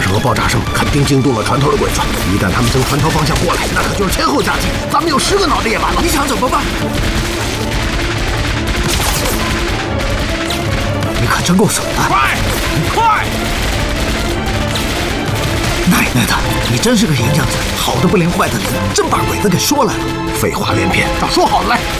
核爆炸声肯定惊动了船头的鬼子。一旦他们从船头方向过来，那可就是前后夹击，咱们有10个脑袋也完了。 你想怎么办？你可真够损的！ 快！ 奶奶的，你真是个银匠子，好的不灵，坏的灵，真把鬼子给说来了。 废话连篇，照说好了来。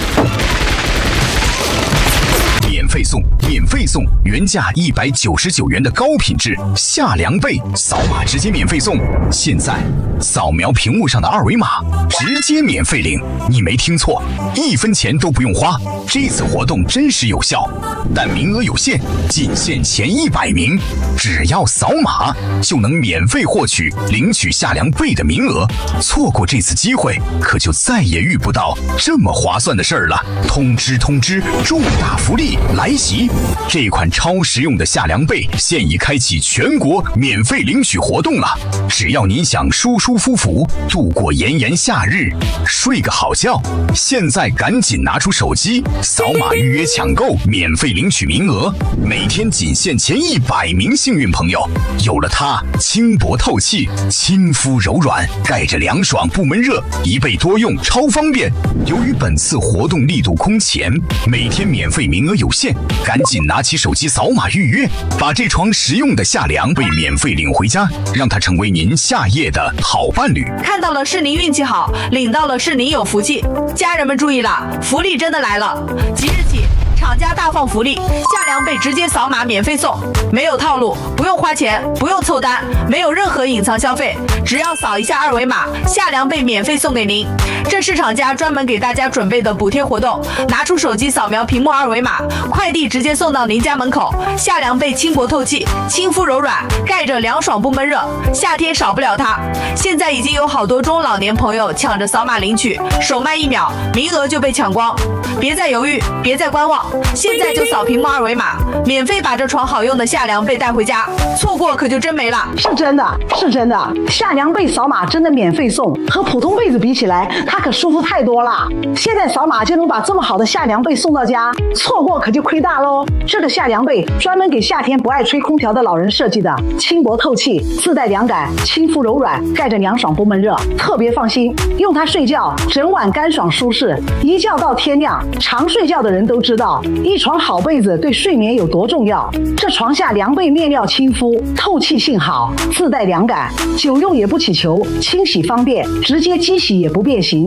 免费送，原价199元的高品质夏凉被，扫码直接免费送。现在扫描屏幕上的二维码，直接免费领。你没听错，1分钱都不用花。这次活动真实有效，但名额有限，仅限前100名。只要扫码就能免费获取领取夏凉被的名额。错过这次机会，可就再也遇不到这么划算的事儿了。通知，重大福利来袭！这款超实用的夏凉被现已开启全国免费领取活动了。只要您想舒舒服服度过炎炎夏日，睡个好觉，现在赶紧拿出手机，扫码预约抢购，免费领取名额。每天仅限前100名幸运朋友。有了它，轻薄透气，亲肤柔软，盖着凉爽不闷热，一被多用，超方便。由于本次活动力度空前，每天免费名额有限，赶紧拿起手机扫码预约，把这床实用的夏凉被免费领回家，让它成为您夏夜的好伴侣。 看到了是您运气好，领到了是您有福气。家人们注意了，福利真的来了！即日起，厂家大放福利，夏凉被直接扫码免费送，没有套路，不用花钱，不用凑单，没有任何隐藏消费，只要扫一下二维码，夏凉被免费送给您。这是厂家专门给大家准备的补贴活动，拿出手机扫描屏幕二维码，快递直接送到您家门口。夏凉被轻薄透气，亲肤柔软，盖着凉爽不闷热，夏天少不了它。现在已经有好多中老年朋友抢着扫码领取，手慢1秒，名额就被抢光。别再犹豫，别再观望，现在就扫屏幕二维码，免费把这床好用的夏凉被带回家，错过可就真没了。 是真的，夏凉被扫码真的免费送，和普通被子比起来，它可舒服太多了。现在扫码就能把这么好的夏凉被送到家，错过可就亏大喽。这个夏凉被专门给夏天不爱吹空调的老人设计的，轻薄透气，自带凉感，亲肤柔软，盖着凉爽不闷热，特别放心。用它睡觉，整晚干爽舒适，一觉到天亮。常睡觉的人都知道，一床好被子对睡眠有多重要。这床下凉被面料亲肤，透气性好，自带凉感，久用也不起球，清洗方便，直接机洗也不变形。